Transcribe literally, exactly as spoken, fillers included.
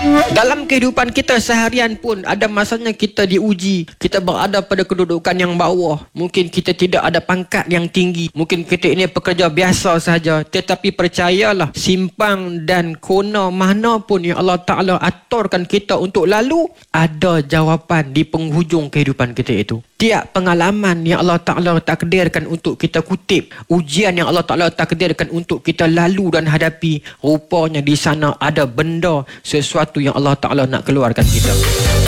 Dalam kehidupan kita seharian pun ada masanya kita diuji. Kita berada pada kedudukan yang bawah. Mungkin kita tidak ada pangkat yang tinggi. Mungkin kita ini pekerja biasa saja. Tetapi percayalah, simpang dan kona mana pun yang Allah Ta'ala aturkan kita untuk lalu, ada jawapan di penghujung kehidupan kita itu. Tiap pengalaman yang Allah Ta'ala takdirkan untuk kita kutip, ujian yang Allah Ta'ala takdirkan untuk kita lalu dan hadapi, rupanya di sana ada benda, sesuatu yang Allah Ta'ala nak keluarkan kita.